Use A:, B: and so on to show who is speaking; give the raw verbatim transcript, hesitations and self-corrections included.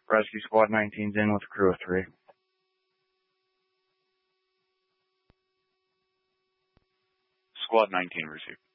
A: Rescue Squad nineteen's in with a crew of three.
B: Squad nineteen received.